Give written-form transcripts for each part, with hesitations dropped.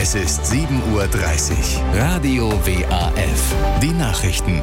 Es ist 7:30 Uhr. Radio WAF. Die Nachrichten.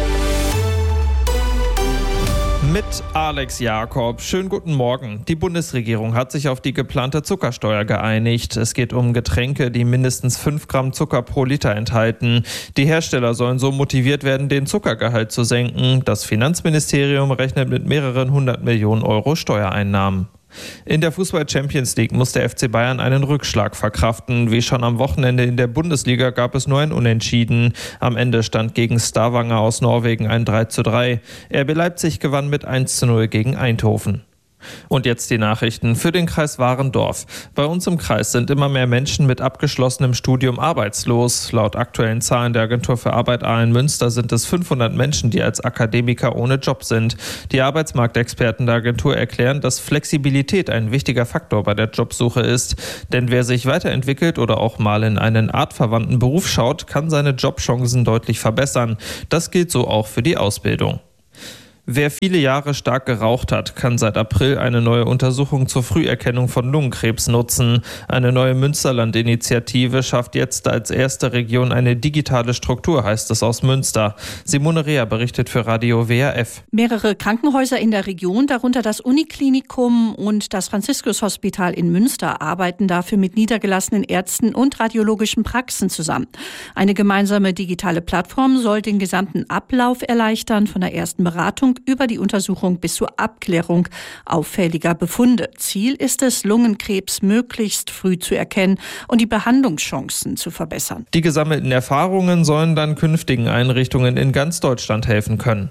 Mit Alex Jakob. Schönen guten Morgen. Die Bundesregierung hat sich auf die geplante Zuckersteuer geeinigt. Es geht um Getränke, die mindestens 5 Gramm Zucker pro Liter enthalten. Die Hersteller sollen so motiviert werden, den Zuckergehalt zu senken. Das Finanzministerium rechnet mit mehreren 100 Millionen Euro Steuereinnahmen. In der Fußball-Champions League muss der FC Bayern einen Rückschlag verkraften. Wie schon am Wochenende in der Bundesliga gab es nur ein Unentschieden. Am Ende stand gegen Stavanger aus Norwegen ein 3:3. RB Leipzig gewann mit 1:0 gegen Eindhoven. Und jetzt die Nachrichten für den Kreis Warendorf. Bei uns im Kreis sind immer mehr Menschen mit abgeschlossenem Studium arbeitslos. Laut aktuellen Zahlen der Agentur für Arbeit Aalen-Münster sind es 500 Menschen, die als Akademiker ohne Job sind. Die Arbeitsmarktexperten der Agentur erklären, dass Flexibilität ein wichtiger Faktor bei der Jobsuche ist. Denn wer sich weiterentwickelt oder auch mal in einen artverwandten Beruf schaut, kann seine Jobchancen deutlich verbessern. Das gilt so auch für die Ausbildung. Wer viele Jahre stark geraucht hat, kann seit April eine neue Untersuchung zur Früherkennung von Lungenkrebs nutzen. Eine neue Münsterland-Initiative schafft jetzt als erste Region eine digitale Struktur, heißt es aus Münster. Simone Rea berichtet für Radio WAF. Mehrere Krankenhäuser in der Region, darunter das Uniklinikum und das Franziskus-Hospital in Münster, arbeiten dafür mit niedergelassenen Ärzten und radiologischen Praxen zusammen. Eine gemeinsame digitale Plattform soll den gesamten Ablauf erleichtern, von der ersten Beratung über die Untersuchung bis zur Abklärung auffälliger Befunde. Ziel ist es, Lungenkrebs möglichst früh zu erkennen und die Behandlungschancen zu verbessern. Die gesammelten Erfahrungen sollen dann künftigen Einrichtungen in ganz Deutschland helfen können.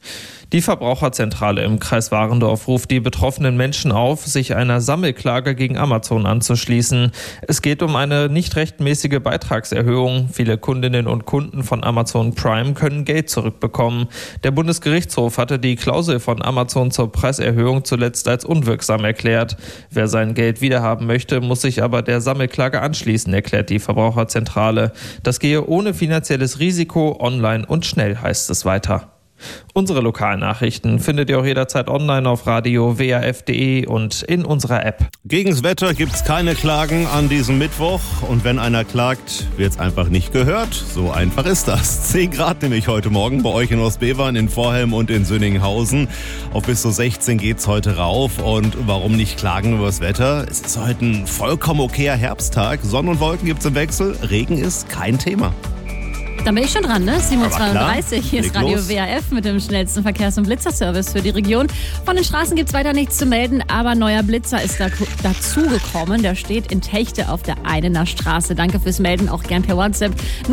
Die Verbraucherzentrale im Kreis Warendorf ruft die betroffenen Menschen auf, sich einer Sammelklage gegen Amazon anzuschließen. Es geht um eine nicht rechtmäßige Beitragserhöhung. Viele Kundinnen und Kunden von Amazon Prime können Geld zurückbekommen. Der Bundesgerichtshof hatte die Klausel von Amazon zur Preiserhöhung zuletzt als unwirksam erklärt. Wer sein Geld wiederhaben möchte, muss sich aber der Sammelklage anschließen, erklärt die Verbraucherzentrale. Das gehe ohne finanzielles Risiko, online und schnell, heißt es weiter. Unsere Lokalnachrichten findet ihr auch jederzeit online auf radio-waf.de und in unserer App. Gegens Wetter gibt's keine Klagen an diesem Mittwoch. Und wenn einer klagt, wird's einfach nicht gehört. So einfach ist das. 10 Grad nämlich heute Morgen bei euch in Ostbevern, in Vorhelm und in Sünninghausen. Auf bis zu 16 geht's heute rauf. Und warum nicht klagen über das Wetter? Es ist heute ein vollkommen okayer Herbsttag. Sonne und Wolken gibt's im Wechsel. Regen ist kein Thema. Dann bin ich schon dran, ne? 7:32 Uhr. Hier ist Radio los. WAF mit dem schnellsten Verkehrs- und Blitzerservice für die Region. Von den Straßen gibt es weiter nichts zu melden, aber neuer Blitzer ist dazugekommen. Der steht in Techte auf der Einener Straße. Danke fürs Melden, auch gern per WhatsApp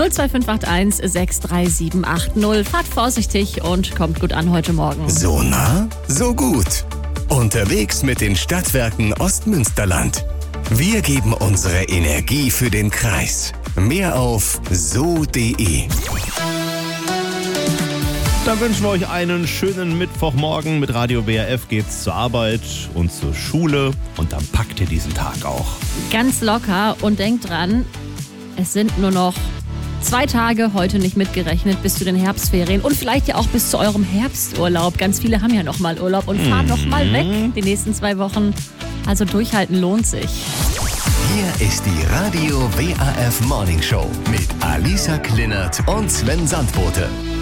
02581 63780. Fahrt vorsichtig und kommt gut an heute Morgen. So nah, so gut. Unterwegs mit den Stadtwerken Ostmünsterland. Wir geben unsere Energie für den Kreis. Mehr auf so.de. Dann wünschen wir euch einen schönen Mittwochmorgen. Mit Radio WAF geht's zur Arbeit und zur Schule. Und dann packt ihr diesen Tag auch. Ganz locker und denkt dran, es sind nur noch 2 Tage, heute nicht mitgerechnet, bis zu den Herbstferien und vielleicht ja auch bis zu eurem Herbsturlaub. Ganz viele haben ja noch mal Urlaub und fahren noch mal weg die nächsten 2 Wochen. Also durchhalten lohnt sich. Hier ist die Radio WAF Morning Show mit Alisa Klinert und Sven Sandbote.